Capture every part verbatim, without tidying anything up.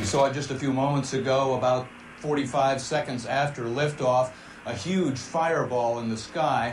saw it just a few moments ago, about forty-five seconds after liftoff, a huge fireball in the sky.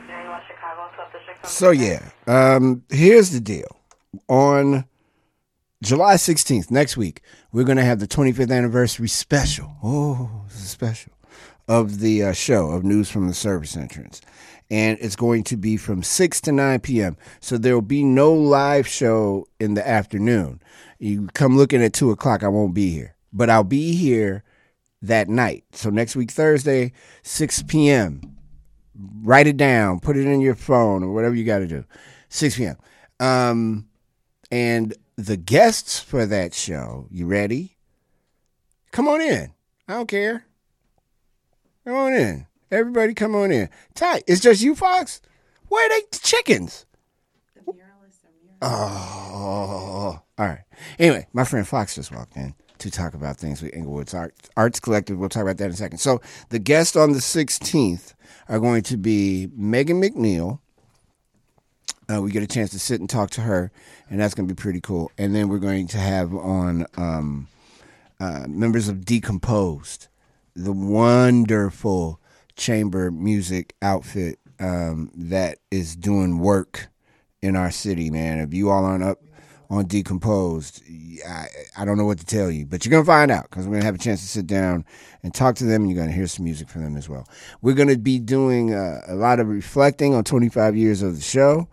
So, yeah, um, here's the deal. On July sixteenth, next week, we're going to have the twenty-fifth anniversary special. Oh, this is special. Of the uh, show of News from the Service Entrance. And it's going to be from six to nine p.m. So there will be no live show in the afternoon. You come looking at two o'clock, I won't be here. But I'll be here that night. So next week, Thursday, six p.m. Write it down. Put it in your phone or whatever you got to do. six p.m. Um, and the guests for that show, you ready? Come on in. I don't care. Come on in. Everybody come on in. Ty, it's just you, Fox? Where are they the chickens? The muralists are muralists. Oh, all right. Anyway, my friend Fox just walked in to talk about things with Inglewood's Art, Arts Collective. We'll talk about that in a second. So the guests on the sixteenth are going to be Megan McNeil. Uh, we get a chance to sit and talk to her, and that's going to be pretty cool. And then we're going to have on um, uh, members of Decomposed, the wonderful chamber music outfit um, that is doing work in our city, man. If you all aren't up on Decomposed, I, I don't know what to tell you, but you're going to find out because we're going to have a chance to sit down and talk to them, and you're going to hear some music from them as well. We're going to be doing uh, a lot of reflecting on twenty-five years of the show.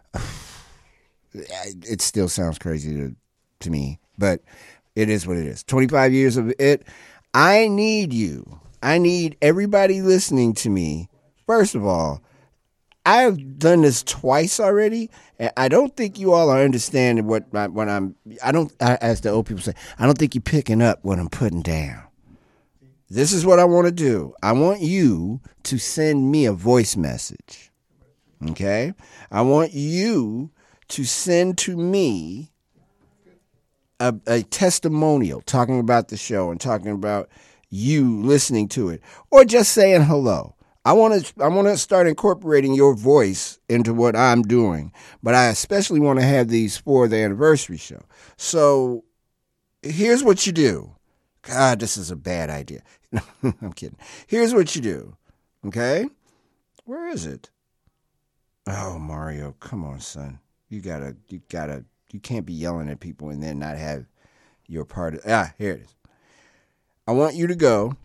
It still sounds crazy to, to me, but it is what it is. twenty-five years of it. I need you. I need everybody listening to me. First of all, I've done this twice already, and I don't think you all are understanding what, what I'm, I don't, as the old people say, I don't think you're picking up what I'm putting down. This is what I want to do. I want you to send me a voice message, okay? I want you to send to me a, a testimonial talking about the show and talking about you listening to it, or just saying hello. I want to I want to start incorporating your voice into what I'm doing, but I especially want to have these for the anniversary show. So here's what you do. God, this is a bad idea. I'm kidding. Here's what you do. Okay? Where is it? Oh, Mario, come on, son. You gotta, you gotta, you can't be yelling at people and then not have your part of, ah, here it is. I want you to go.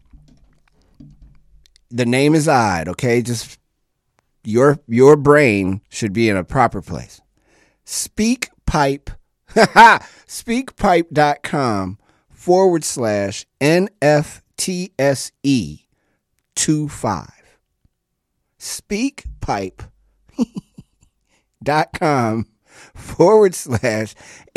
The name is odd, okay? Just your your brain should be in a proper place. Speakpipe, speakpipe.com forward slash NFTSE 25. Speakpipe.com forward slash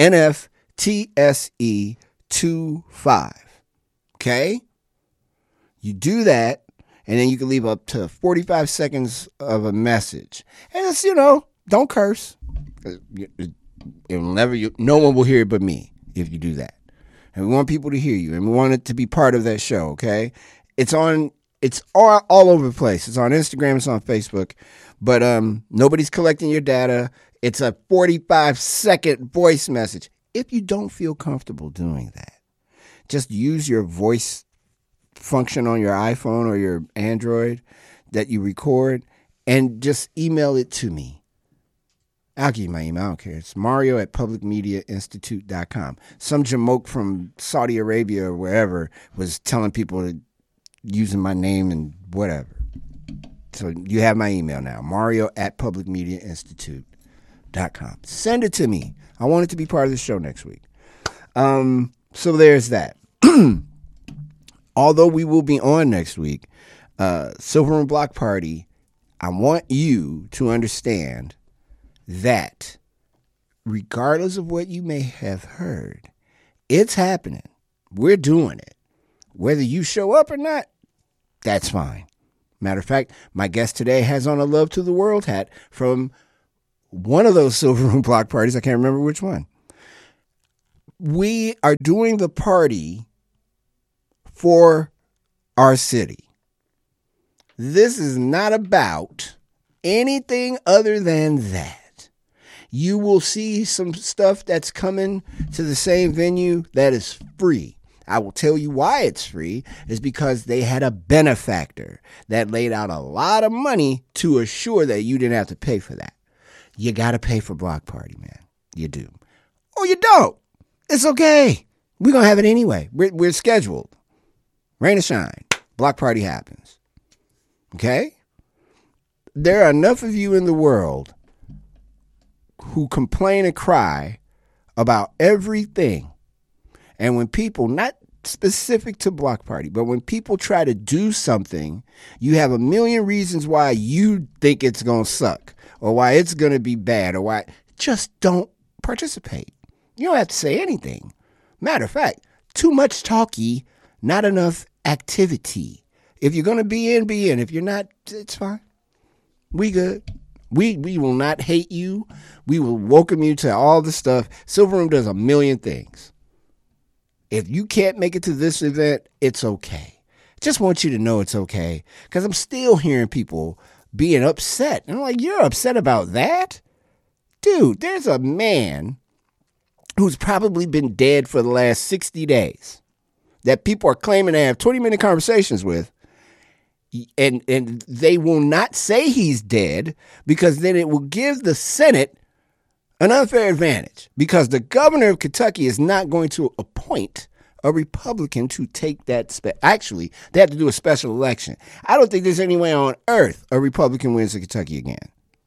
NFTSE 25. Okay? You do that, and then you can leave up to forty-five seconds of a message. And it's, you know, don't curse. It'll never, you, no one will hear it but me if you do that. And we want people to hear you, and we want it to be part of that show, okay? It's on, it's all, all over the place. It's on Instagram, it's on Facebook, but um, nobody's collecting your data. It's a forty-five second voice message. If you don't feel comfortable doing that, just use your voice function on your iPhone or your Android that you record and just email it to me. I'll give you my email. I don't care. It's Mario at public media institute dot com. Some jamoke from Saudi Arabia or wherever was telling people to using my name and whatever. So you have my email now. Mario at public media institute dot com. Send it to me. I want it to be part of the show next week. Um, so there's that. Although we will be on next week, uh, Silver Room Block Party, I want you to understand that regardless of what you may have heard, it's happening. We're doing it. Whether you show up or not, that's fine. Matter of fact, my guest today has on a Love to the World hat from one of those Silver Room Block parties. I can't remember which one. We are doing the party for our city. This is not about anything other than that. You will see some stuff that's coming to the same venue that is free. I will tell you why it's free is because they had a benefactor that laid out a lot of money to assure that you didn't have to pay for that. You got to pay for Block Party, man. You do. Or you don't. It's okay. We're going to have it anyway. We're, we're scheduled. Rain or shine. Block Party happens. Okay? There are enough of you in the world who complain and cry about everything. And when people, not specific to Block Party, but when people try to do something, you have a million reasons why you think it's going to suck or why it's going to be bad or why. Just don't participate. You don't have to say anything. Matter of fact, too much talky, not enough activity. If you're going to be in, be in. If you're not, it's fine. We good. We we will not hate you. We will welcome you to all the stuff. Silver Room does a million things. If you can't make it to this event, it's okay. Just want you to know it's okay. Because I'm still hearing people being upset. And I'm like, you're upset about that? Dude, there's a man who's probably been dead for the last sixty days that people are claiming to have twenty-minute conversations with. And and they will not say he's dead because then it will give the Senate an unfair advantage because the governor of Kentucky is not going to appoint a Republican to take that. Spe- Actually, they have to do a special election. I don't think there's any way on earth a Republican wins in Kentucky again.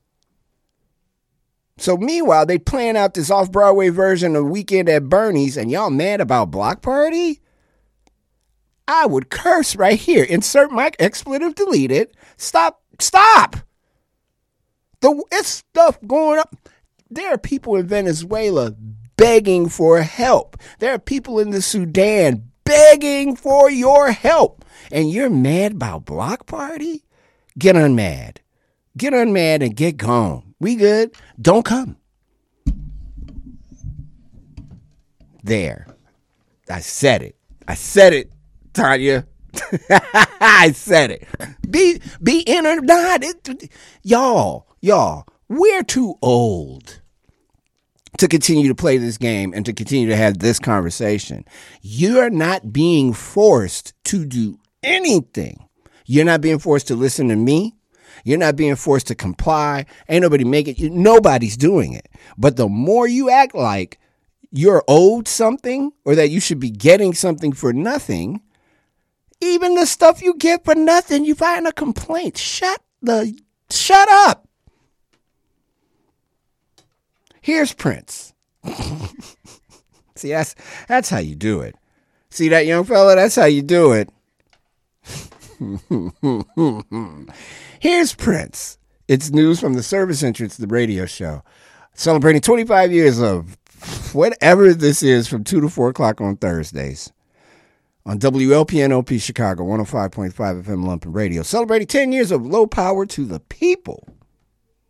So meanwhile, they playing out this off-Broadway version of Weekend at Bernie's and y'all mad about Block Party? I would curse right here. Insert my expletive deleted. Stop. Stop. The it's stuff going up. There are people in Venezuela begging for help. There are people in the Sudan begging for your help. And you're mad about Block Party? Get unmad. Get unmad and get gone. We good. Don't come. There. I said it. I said it. Tanya, I said it. Be be in or not. It, y'all, y'all, we're too old to continue to play this game and to continue to have this conversation. You're not being forced to do anything. You're not being forced to listen to me. You're not being forced to comply. Ain't nobody making it. Nobody's doing it. But the more you act like you're owed something or that you should be getting something for nothing, even the stuff you get for nothing, you find a complaint. Shut the, shut up. Here's Prince. See, that's, that's how you do it. See that young fella? That's how you do it. Here's Prince. It's news from the service entrance, the radio show. Celebrating twenty-five years of whatever this is from two to four o'clock on Thursdays. On W L P N O P Chicago, one oh five point five F M Lumpin Radio, celebrating ten years of low power to the people.